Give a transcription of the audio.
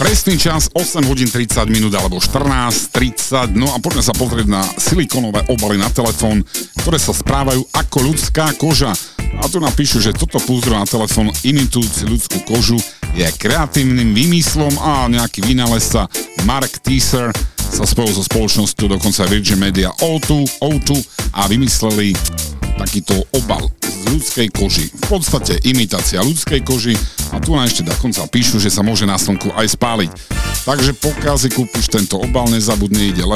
Presný čas 8 hodín 30 minút alebo 14:30. No a poďme sa pozrieť na silikónové obaly na telefón, ktoré sa správajú ako ľudská koža. A tu napíšu, že toto púzdro na telefón imitujúci ľudskú kožu je kreatívnym výmyslom a nejaký vynálezca Mark Teaser sa spojil so spoločnosťou dokonca Virgin Media O2 a vymysleli takýto obal z ľudskej koži. V podstate imitácia ľudskej koži a tu nám ešte dokonca píšu, že sa môže na slnku aj spáliť. Takže pokiaľ si kúpiš tento obal, nezabudni, ide